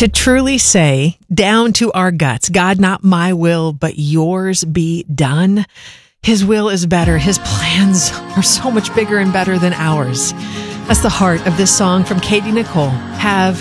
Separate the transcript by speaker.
Speaker 1: To truly say, down to our guts, God, not my will, but yours be done. His will is better. His plans are so much bigger and better than ours. That's the heart of this song from Katie Nicole. Have